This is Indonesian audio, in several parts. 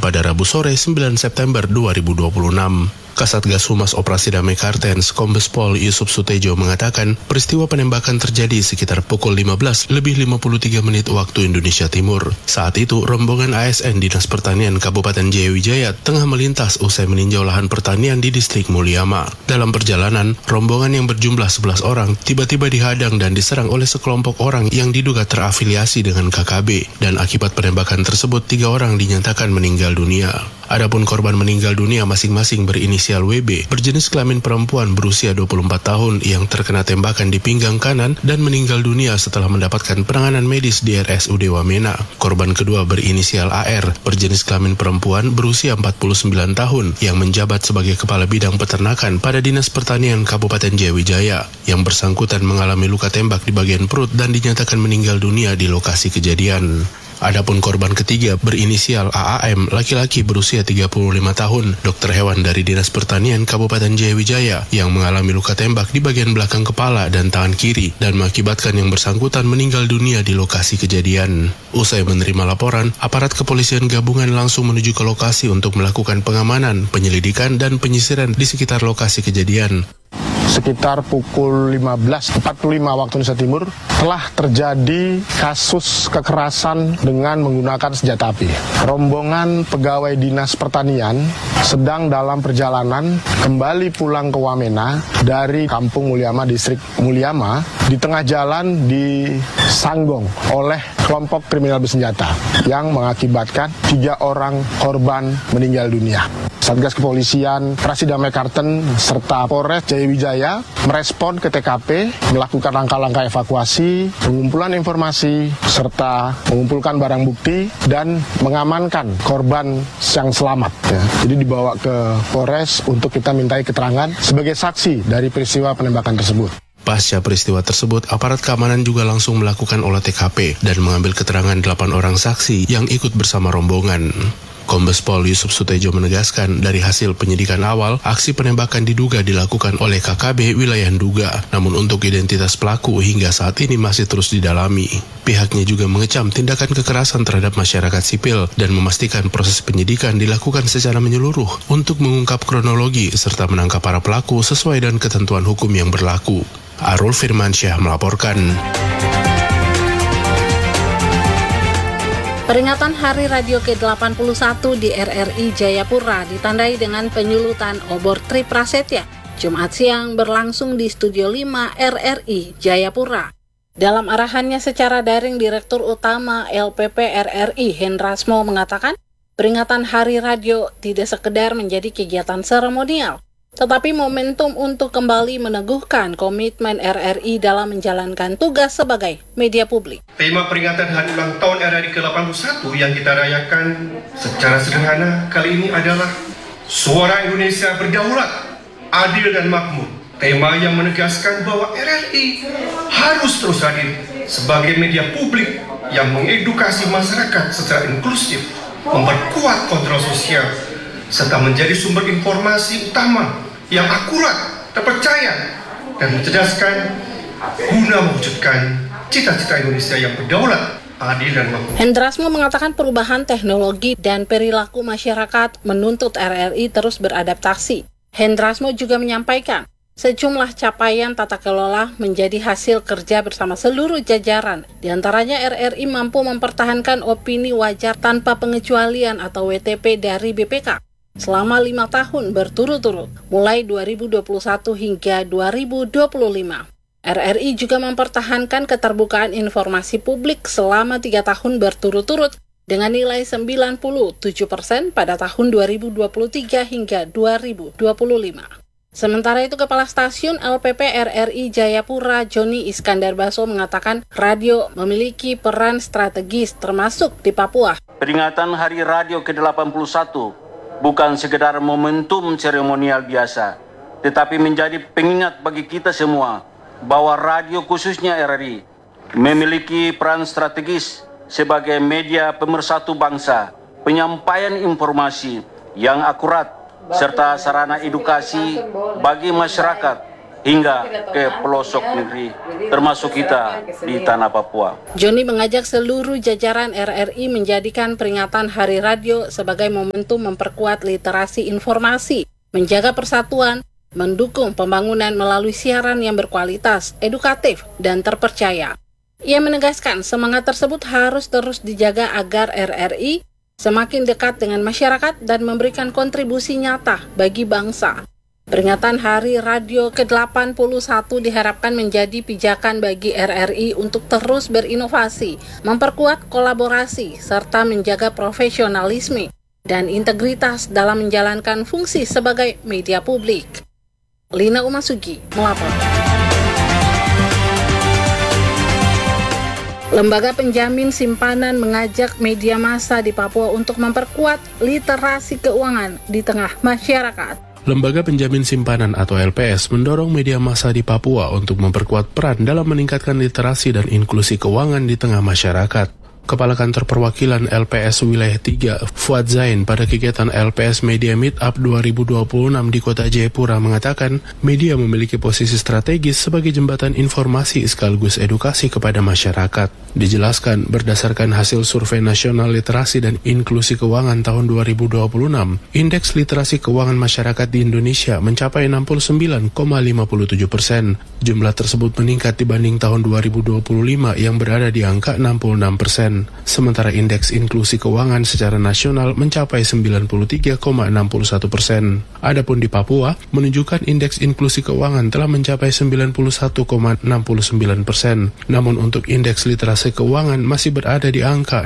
pada Rabu sore 9 September 2026. Kasatgas Humas Operasi Damai Kartens, Kombes Pol Yusuf Sutejo mengatakan peristiwa penembakan terjadi sekitar pukul 15:53 waktu Indonesia Timur. Saat itu, rombongan ASN Dinas Pertanian Kabupaten Jayawijaya tengah melintas usai meninjau lahan pertanian di distrik Mulyama. Dalam perjalanan, rombongan yang berjumlah 11 orang tiba-tiba dihadang dan diserang oleh sekelompok orang yang diduga terafiliasi dengan KKB, dan akibat penembakan tersebut 3 orang dinyatakan meninggal dunia. Adapun korban meninggal dunia masing-masing berinisial WB, berjenis kelamin perempuan berusia 24 tahun yang terkena tembakan di pinggang kanan dan meninggal dunia setelah mendapatkan penanganan medis di RSUD Wamena. Korban kedua berinisial AR, berjenis kelamin perempuan berusia 49 tahun yang menjabat sebagai Kepala Bidang Peternakan pada Dinas Pertanian Kabupaten Jayawijaya. Yang bersangkutan mengalami luka tembak di bagian perut dan dinyatakan meninggal dunia di lokasi kejadian. Adapun korban ketiga berinisial AAM, laki-laki berusia 35 tahun, dokter hewan dari Dinas Pertanian Kabupaten Jayawijaya yang mengalami luka tembak di bagian belakang kepala dan tangan kiri dan mengakibatkan yang bersangkutan meninggal dunia di lokasi kejadian. Usai menerima laporan, aparat kepolisian gabungan langsung menuju ke lokasi untuk melakukan pengamanan, penyelidikan, dan penyisiran di sekitar lokasi kejadian. Sekitar pukul 15.45 waktu Indonesia Timur telah terjadi kasus kekerasan dengan menggunakan senjata api. Rombongan pegawai Dinas Pertanian sedang dalam perjalanan kembali pulang ke Wamena dari Kampung Mulyama, distrik Mulyama. Di tengah jalan disanggong oleh kelompok kriminal bersenjata yang mengakibatkan 3 orang korban meninggal dunia. Satgas Kepolisian Operasi Damai Kartens serta Polres Jayawijaya merespon ke TKP, melakukan langkah-langkah evakuasi, pengumpulan informasi, serta mengumpulkan barang bukti dan mengamankan korban yang selamat. Jadi dibawa ke Polres untuk kita mintai keterangan sebagai saksi dari peristiwa penembakan tersebut. Pasca peristiwa tersebut, aparat keamanan juga langsung melakukan olah TKP dan mengambil keterangan 8 orang saksi yang ikut bersama rombongan. Kombes Pol Yusuf Sutejo menegaskan dari hasil penyidikan awal, aksi penembakan diduga dilakukan oleh KKB wilayah Nduga, namun untuk identitas pelaku hingga saat ini masih terus didalami. Pihaknya juga mengecam tindakan kekerasan terhadap masyarakat sipil dan memastikan proses penyidikan dilakukan secara menyeluruh untuk mengungkap kronologi serta menangkap para pelaku sesuai dengan ketentuan hukum yang berlaku. Arul Firmansyah melaporkan. Peringatan Hari Radio ke-81 di RRI Jayapura ditandai dengan penyulutan obor Tri Prasetya. Jumat siang berlangsung di Studio 5 RRI Jayapura. Dalam arahannya secara daring, Direktur Utama LPP RRI Hendrasmo mengatakan, peringatan Hari Radio tidak sekedar menjadi kegiatan seremonial, tetapi momentum untuk kembali meneguhkan komitmen RRI dalam menjalankan tugas sebagai media publik. Tema peringatan Hari Ulang Tahun RRI ke-81 yang kita rayakan secara sederhana kali ini adalah Suara Indonesia Berdaulat, Adil dan Makmur. Tema yang menegaskan bahwa RRI harus terus hadir sebagai media publik yang mengedukasi masyarakat secara inklusif, memperkuat kontrol sosial, serta menjadi sumber informasi utama yang akurat, terpercaya, dan mencerdaskan guna mewujudkan cita-cita Indonesia yang berdaulat, adil, dan makmur. Hendrasmo mengatakan perubahan teknologi dan perilaku masyarakat menuntut RRI terus beradaptasi. Hendrasmo juga menyampaikan sejumlah capaian tata kelola menjadi hasil kerja bersama seluruh jajaran. Di antaranya RRI mampu mempertahankan opini wajar tanpa pengecualian atau WTP dari BPK selama 5 tahun berturut-turut, mulai 2021 hingga 2025. RRI juga mempertahankan keterbukaan informasi publik selama 3 tahun berturut-turut dengan nilai 97% pada tahun 2023 hingga 2025. Sementara itu, Kepala Stasiun LPP RRI Jayapura, Joni Iskandar Baso, mengatakan radio memiliki peran strategis termasuk di Papua. Peringatan Hari Radio ke-81 bukan sekedar momentum seremonial biasa, tetapi menjadi pengingat bagi kita semua bahwa radio khususnya RRI memiliki peran strategis sebagai media pemersatu bangsa, penyampaian informasi yang akurat, serta sarana edukasi bagi masyarakat hingga ke pelosok negeri, termasuk kita di tanah Papua. Joni mengajak seluruh jajaran RRI menjadikan peringatan Hari Radio sebagai momentum memperkuat literasi informasi, menjaga persatuan, mendukung pembangunan melalui siaran yang berkualitas, edukatif, dan terpercaya. Ia menegaskan semangat tersebut harus terus dijaga agar RRI semakin dekat dengan masyarakat dan memberikan kontribusi nyata bagi bangsa. Peringatan Hari Radio ke-81 diharapkan menjadi pijakan bagi RRI untuk terus berinovasi, memperkuat kolaborasi, serta menjaga profesionalisme dan integritas dalam menjalankan fungsi sebagai media publik. Lina Umasugi melapor. Lembaga Penjamin Simpanan mengajak media massa di Papua untuk memperkuat literasi keuangan di tengah masyarakat. Lembaga Penjamin Simpanan atau LPS mendorong media massa di Papua untuk memperkuat peran dalam meningkatkan literasi dan inklusi keuangan di tengah masyarakat. Kepala Kantor Perwakilan LPS Wilayah 3, Fuad Zain, pada kegiatan LPS Media Meetup 2026 di Kota Jayapura mengatakan, media memiliki posisi strategis sebagai jembatan informasi sekaligus edukasi kepada masyarakat. Dijelaskan, berdasarkan hasil Survei Nasional Literasi dan Inklusi Keuangan tahun 2026, indeks literasi keuangan masyarakat di Indonesia mencapai 69,57%. Jumlah tersebut meningkat dibanding tahun 2025 yang berada di angka 66%. Sementara indeks inklusi keuangan secara nasional mencapai 93,61%. Adapun di Papua, menunjukkan indeks inklusi keuangan telah mencapai 91,69%. Namun untuk indeks literasi keuangan masih berada di angka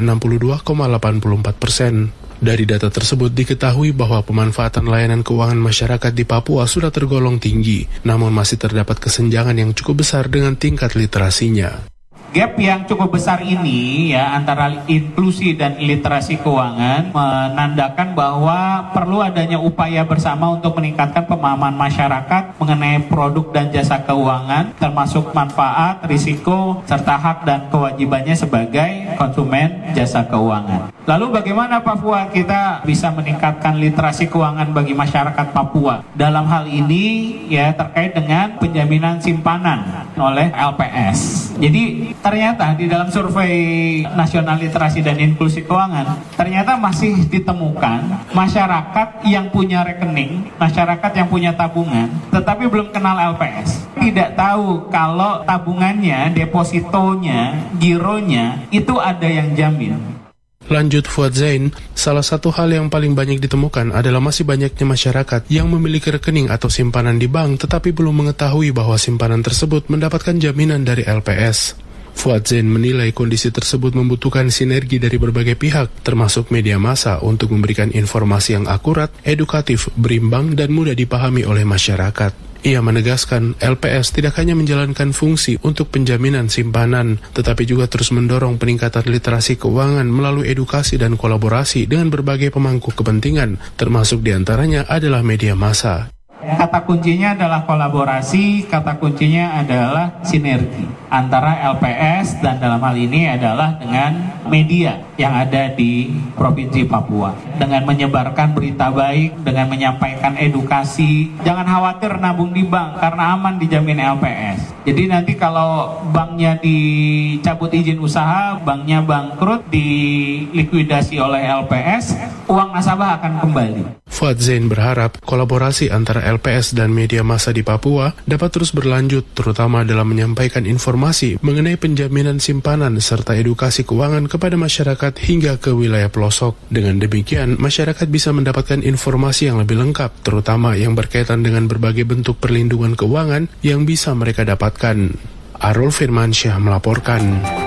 62,84%. Dari data tersebut diketahui bahwa pemanfaatan layanan keuangan masyarakat di Papua sudah tergolong tinggi, namun masih terdapat kesenjangan yang cukup besar dengan tingkat literasinya. Gap yang cukup besar ini ya antara inklusi dan literasi keuangan menandakan bahwa perlu adanya upaya bersama untuk meningkatkan pemahaman masyarakat mengenai produk dan jasa keuangan, termasuk manfaat, risiko, serta hak dan kewajibannya sebagai konsumen jasa keuangan. Lalu bagaimana Papua kita bisa meningkatkan literasi keuangan bagi masyarakat Papua? Dalam hal ini ya terkait dengan penjaminan simpanan oleh LPS. Jadi ternyata di dalam survei nasional literasi dan inklusi keuangan, ternyata masih ditemukan masyarakat yang punya rekening, masyarakat yang punya tabungan, tetapi belum kenal LPS. Tidak tahu kalau tabungannya, depositonya, gironya, itu ada yang jamin. Lanjut Fuad Zain, salah satu hal yang paling banyak ditemukan adalah masih banyaknya masyarakat yang memiliki rekening atau simpanan di bank tetapi belum mengetahui bahwa simpanan tersebut mendapatkan jaminan dari LPS. Fuad Zain menilai kondisi tersebut membutuhkan sinergi dari berbagai pihak, termasuk media massa untuk memberikan informasi yang akurat, edukatif, berimbang, dan mudah dipahami oleh masyarakat. Ia menegaskan LPS tidak hanya menjalankan fungsi untuk penjaminan simpanan, tetapi juga terus mendorong peningkatan literasi keuangan melalui edukasi dan kolaborasi dengan berbagai pemangku kepentingan, termasuk diantaranya adalah media massa. Kata kuncinya adalah kolaborasi, kata kuncinya adalah sinergi antara LPS dan dalam hal ini adalah dengan media yang ada di Provinsi Papua. Dengan menyebarkan berita baik, dengan menyampaikan edukasi, jangan khawatir nabung di bank karena aman dijamin LPS. Jadi nanti kalau banknya dicabut izin usaha, banknya bangkrut, dilikuidasi oleh LPS, uang nasabah akan kembali. Fuad Zain berharap kolaborasi antara LPS dan media massa di Papua dapat terus berlanjut, terutama dalam menyampaikan informasi mengenai penjaminan simpanan serta edukasi keuangan kepada masyarakat hingga ke wilayah pelosok. Dengan demikian, masyarakat bisa mendapatkan informasi yang lebih lengkap, terutama yang berkaitan dengan berbagai bentuk perlindungan keuangan yang bisa mereka dapatkan. Arul Firmansyah melaporkan.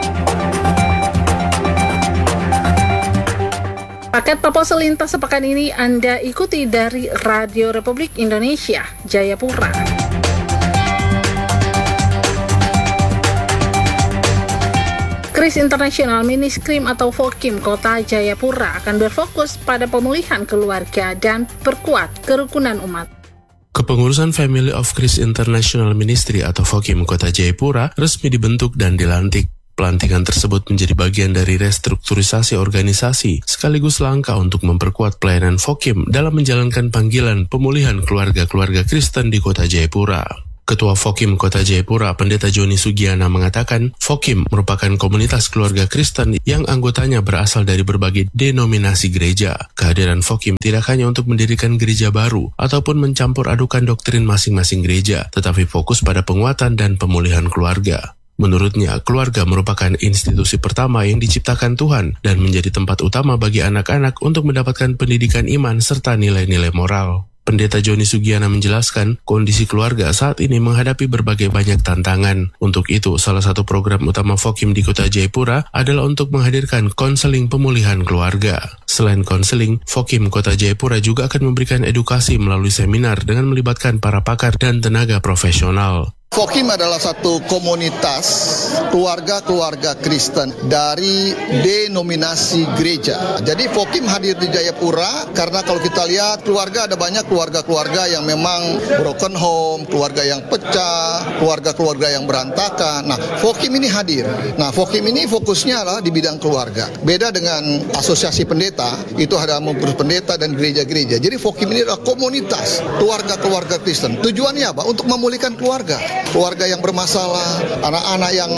Paket Papua Selintas sepekan ini Anda ikuti dari Radio Republik Indonesia, Jayapura. Kris International Ministrim atau FOKIM Kota Jayapura akan berfokus pada pemulihan keluarga dan perkuat kerukunan umat. Kepengurusan Family of Christ International Ministry atau FOKIM Kota Jayapura resmi dibentuk dan dilantik. Pelantikan tersebut menjadi bagian dari restrukturisasi organisasi, sekaligus langkah untuk memperkuat pelayanan FOKIM dalam menjalankan panggilan pemulihan keluarga-keluarga Kristen di Kota Jayapura. Ketua Fokim Kota Jayapura, Pendeta Joni Sugiana mengatakan, Fokim merupakan komunitas keluarga Kristen yang anggotanya berasal dari berbagai denominasi gereja. Kehadiran Fokim tidak hanya untuk mendirikan gereja baru ataupun mencampur adukan doktrin masing-masing gereja, tetapi fokus pada penguatan dan pemulihan keluarga. Menurutnya, keluarga merupakan institusi pertama yang diciptakan Tuhan dan menjadi tempat utama bagi anak-anak untuk mendapatkan pendidikan iman serta nilai-nilai moral. Pendeta Joni Sugiana menjelaskan, kondisi keluarga saat ini menghadapi berbagai banyak tantangan. Untuk itu, salah satu program utama Fokim di Kota Jayapura adalah untuk menghadirkan konseling pemulihan keluarga. Selain konseling, Fokim Kota Jayapura juga akan memberikan edukasi melalui seminar dengan melibatkan para pakar dan tenaga profesional. Fokim adalah satu komunitas keluarga-keluarga Kristen dari denominasi gereja. Jadi Fokim hadir di Jayapura karena kalau kita lihat keluarga ada banyak keluarga-keluarga yang memang broken home, keluarga yang pecah, keluarga-keluarga yang berantakan. Nah, Fokim ini hadir. Nah, Fokim ini fokusnya adalah di bidang keluarga. Beda dengan asosiasi pendeta, itu ada mengurus pendeta dan gereja-gereja. Jadi Fokim ini adalah komunitas keluarga-keluarga Kristen. Tujuannya apa? Untuk memulihkan keluarga. Keluarga yang bermasalah, anak-anak yang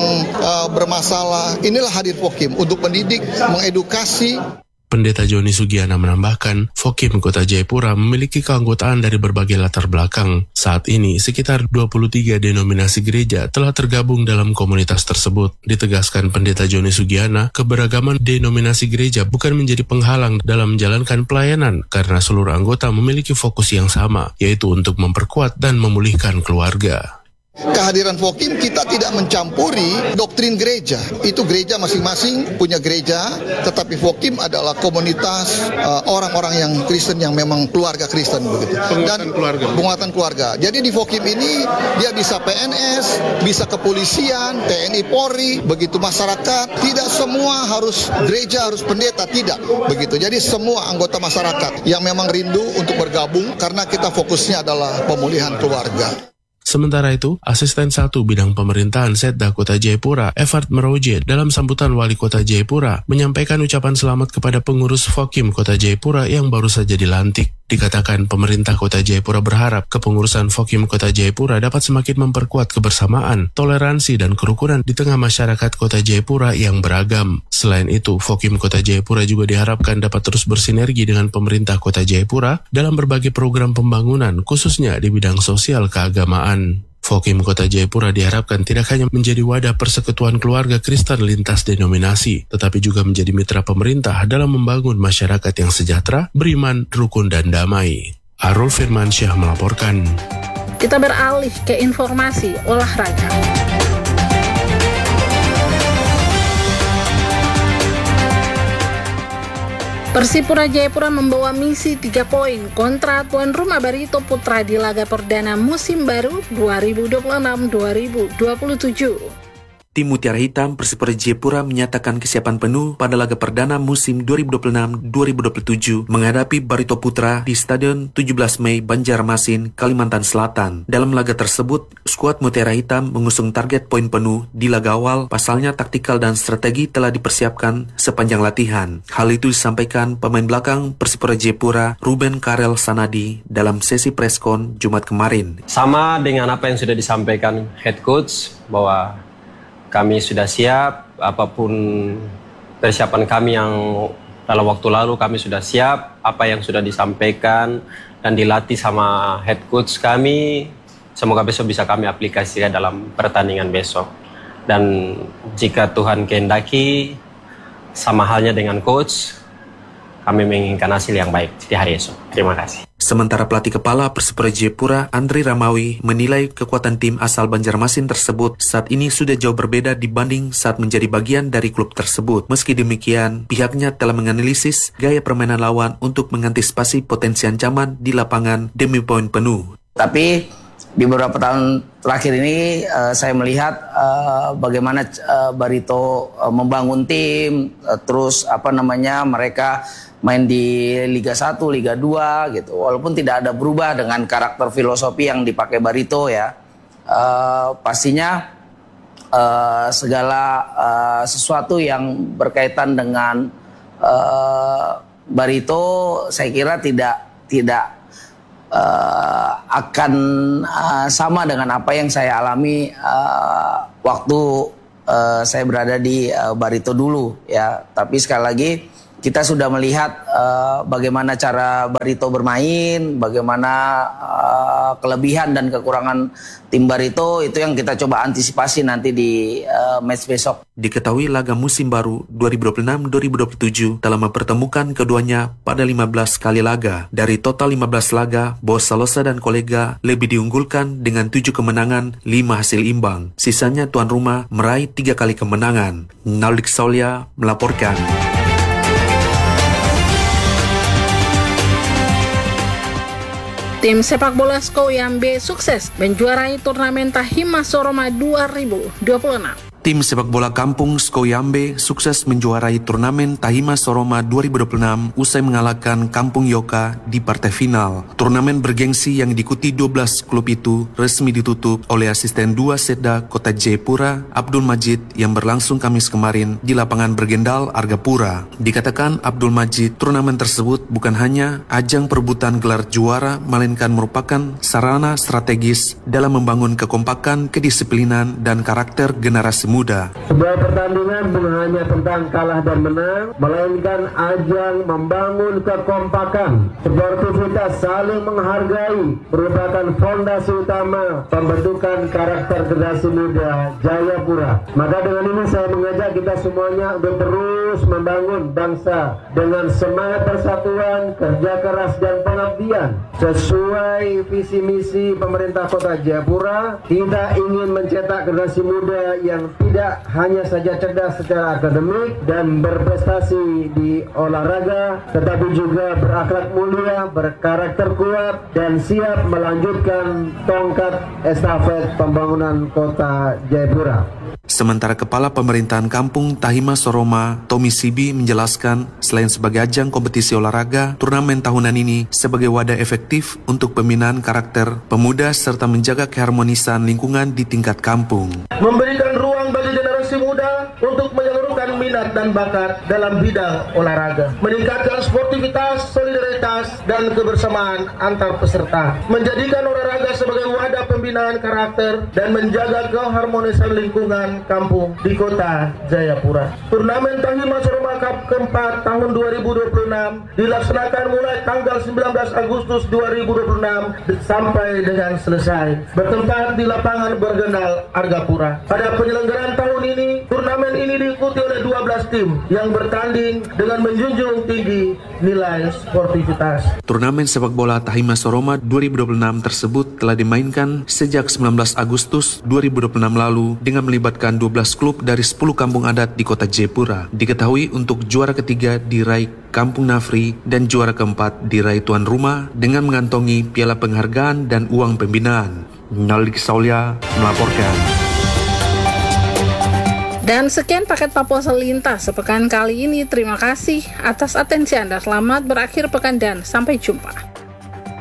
bermasalah, inilah hadir Fokim untuk mendidik, mengedukasi. Pendeta Joni Sugiana menambahkan, Fokim Kota Jayapura memiliki keanggotaan dari berbagai latar belakang. Saat ini, sekitar 23 denominasi gereja telah tergabung dalam komunitas tersebut. Ditegaskan Pendeta Joni Sugiana, keberagaman denominasi gereja bukan menjadi penghalang dalam menjalankan pelayanan karena seluruh anggota memiliki fokus yang sama, yaitu untuk memperkuat dan memulihkan keluarga. Kehadiran Fokim kita tidak mencampuri doktrin gereja. Itu gereja masing-masing punya gereja, tetapi Fokim adalah komunitas orang-orang yang Kristen yang memang keluarga Kristen begitu. Penguatan keluarga. Jadi di Fokim ini dia bisa PNS, bisa kepolisian, TNI Polri, begitu masyarakat. Tidak semua harus gereja, harus pendeta, tidak begitu. Jadi semua anggota masyarakat yang memang rindu untuk bergabung karena kita fokusnya adalah pemulihan keluarga. Sementara itu, Asisten 1 Bidang Pemerintahan Setda Kota Jayapura, Evert Meroje, dalam sambutan Wali Kota Jayapura, menyampaikan ucapan selamat kepada pengurus Fokim Kota Jayapura yang baru saja dilantik. Dikatakan pemerintah Kota Jayapura berharap kepengurusan Fokim Kota Jayapura dapat semakin memperkuat kebersamaan, toleransi, dan kerukunan di tengah masyarakat Kota Jayapura yang beragam. Selain itu, Fokim Kota Jayapura juga diharapkan dapat terus bersinergi dengan pemerintah Kota Jayapura dalam berbagai program pembangunan, khususnya di bidang sosial keagamaan. Fokim Kota Jayapura diharapkan tidak hanya menjadi wadah persekutuan keluarga Kristen lintas denominasi, tetapi juga menjadi mitra pemerintah dalam membangun masyarakat yang sejahtera, beriman, rukun, dan damai. Arul Firmansyah melaporkan. Kita beralih ke informasi olahraga. Persipura Jayapura membawa misi 3 poin kontra tuan rumah Barito Putra di laga perdana musim baru 2026-2027. Tim Mutiara Hitam Persipura Jayapura menyatakan kesiapan penuh pada laga perdana musim 2026-2027 menghadapi Barito Putra di Stadion 17 Mei Banjarmasin, Kalimantan Selatan. Dalam laga tersebut, skuad Mutiara Hitam mengusung target poin penuh di laga awal, pasalnya taktikal dan strategi telah dipersiapkan sepanjang latihan. Hal itu disampaikan pemain belakang Persipura Jayapura, Ruben Karel Sanadi, dalam sesi preskon Jumat kemarin. Sama dengan apa yang sudah disampaikan head coach, bahwa kami sudah siap, apapun persiapan kami yang dalam waktu lalu kami sudah siap, apa yang sudah disampaikan dan dilatih sama head coach kami, semoga besok bisa kami aplikasikan dalam pertandingan besok. Dan jika Tuhan kehendaki, sama halnya dengan coach, kami menginginkan hasil yang baik di hari esok. Terima kasih. Sementara pelatih kepala Persipura Jayapura, Andri Ramawi, menilai kekuatan tim asal Banjarmasin tersebut saat ini sudah jauh berbeda dibanding saat menjadi bagian dari klub tersebut. Meski demikian, pihaknya telah menganalisis gaya permainan lawan untuk mengantisipasi potensi ancaman di lapangan demi poin penuh. Tapi di beberapa tahun terakhir ini saya melihat bagaimana Barito membangun tim, terus mereka main di Liga 1, Liga 2 gitu. Walaupun tidak ada berubah dengan karakter filosofi yang dipakai Barito ya. Pastinya segala sesuatu yang berkaitan dengan Barito saya kira tidak akan sama dengan apa yang saya alami waktu saya berada di Barito dulu ya. Tapi sekali lagi kita sudah melihat bagaimana cara Barito bermain, bagaimana kelebihan dan kekurangan tim Barito, itu yang kita coba antisipasi nanti di match besok. Diketahui laga musim baru 2026-2027 telah mempertemukan keduanya pada 15 kali laga. Dari total 15 laga, Bos Salosa dan kolega lebih diunggulkan dengan 7 kemenangan, 5 hasil imbang. Sisanya tuan rumah meraih 3 kali kemenangan. Naldik Saulia melaporkan. Tim sepak bola SKO Yambe sukses menjuarai turnamen Tahima Soroma 2026. Tim sepak bola kampung SKO Yambe sukses menjuarai turnamen Tahima Soroma 2026 usai mengalahkan Kampung Yoka di partai final. Turnamen bergengsi yang diikuti 12 klub itu resmi ditutup oleh asisten 2 Setda Kota Jayapura, Abdul Majid, yang berlangsung Kamis kemarin di lapangan Bergendal, Argapura. Dikatakan Abdul Majid, turnamen tersebut bukan hanya ajang perebutan gelar juara, melainkan merupakan sarana strategis dalam membangun kekompakan, kedisiplinan, dan karakter generasi muda. Sebuah pertandingan bukan hanya tentang kalah dan menang, melainkan ajang membangun kekompakan. Sportivitas saling menghargai merupakan fondasi utama pembentukan karakter generasi muda Jayapura. Maka dengan ini saya mengajak kita semuanya untuk terus membangun bangsa dengan semangat persatuan, kerja keras dan pengabdian. Sesuai visi misi pemerintah Kota Jayapura, kita ingin mencetak generasi muda yang tidak hanya saja cerdas secara akademik dan berprestasi di olahraga, tetapi juga berakhlak mulia, berkarakter kuat, dan siap melanjutkan tongkat estafet pembangunan Kota Jayapura. Sementara Kepala Pemerintahan Kampung Tahima Soroma, Tommy Sibi, menjelaskan selain sebagai ajang kompetisi olahraga, turnamen tahunan ini sebagai wadah efektif untuk pembinaan karakter pemuda serta menjaga keharmonisan lingkungan di tingkat kampung. Memberikan ruang bagi generasi muda untuk menyalurkan minat dan bakat dalam bidang olahraga, meningkatkan sportivitas, solidaritas, dan kebersamaan antar peserta, menjadikan olahraga sebagai wadah pembinaan karakter dan menjaga keharmonisan lingkungan kampung di Kota Jayapura. Turnamen Tahima Soroma Cup keempat tahun 2026 dilaksanakan mulai tanggal 19 Agustus 2026 sampai dengan selesai, bertempat di lapangan Bergendal, Argapura. Pada penyelenggaraan tahun ini, turnamen ini diikuti oleh 12 tim yang bertanding dengan menjunjung tinggi nilai sportivitas. Turnamen sepak bola Tahima Soroma 2026 tersebut telah dimainkan sejak 19 Agustus 2026 lalu dengan melibatkan 12 klub dari 10 kampung adat di Kota Jayapura. Diketahui untuk juara ketiga diraih Kampung Nafri dan juara keempat diraih tuan rumah dengan mengantongi piala penghargaan dan uang pembinaan. Naldik Saulia melaporkan. Dan sekian paket Papua Selintas sepekan kali ini. Terima kasih atas atensi Anda. Selamat berakhir pekan dan sampai jumpa.